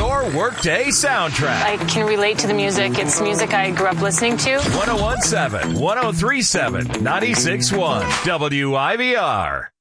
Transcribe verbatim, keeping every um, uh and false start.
your workday soundtrack. I can relate to the music. It's music I grew up listening to. one oh one point seven, one oh three point seven, ninety-six point one W I V R.